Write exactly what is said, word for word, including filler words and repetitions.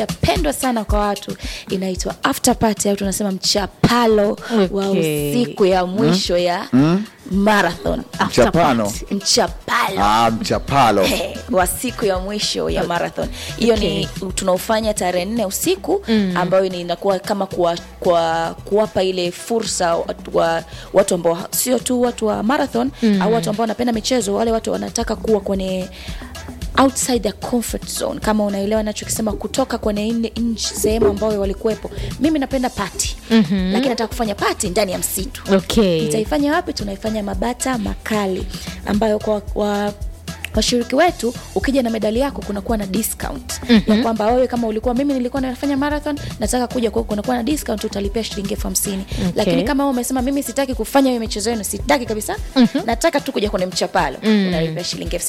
Pendwa sana kwa watu, inaitwa after party au tunasema mchapalo okay. wa usiku ya mwisho mm. ya mm. marathon. Mchapano. Mchapalo. Ah, mchapalo. Hey, wa siku ya mwisho ya marathon. Hiyo okay. ni tunaufanya tarehe nne usiku mm. ambayo ni inakuwa kama kwa kwa kuwapa ile fursa watu, wa, watu ambao sio tu watu wa marathon mm. au watu ambao wanapenda michezo, wale watu wanataka kuwa kwenye outside the comfort zone, kama unaelewa ninachokisema, kutoka kwenye ile nje sehemu ambayo walikuwepo. Mimi napenda party mm-hmm. lakini nataka kufanya party ndani ya msitu. Okay. Nitaifanya wapi? Tunaifanya Mabata Makali, ambayo kwa, kwa washiriki wetu ukija na medali yako kunakuwa na discount mm-hmm. ya kwamba wewe kama ulikuwa, mimi nilikuwa nafanya marathon nataka kuja kwako, kunakuwa na discount, utalipia shilingi elfu hamsini. Okay. Lakini kama wewe umesema mimi sitaki kufanya hiyo michezo yenu, sitaki kabisa mm-hmm. nataka tu kuja kwenye mchapalo mm-hmm. unalipia shilingi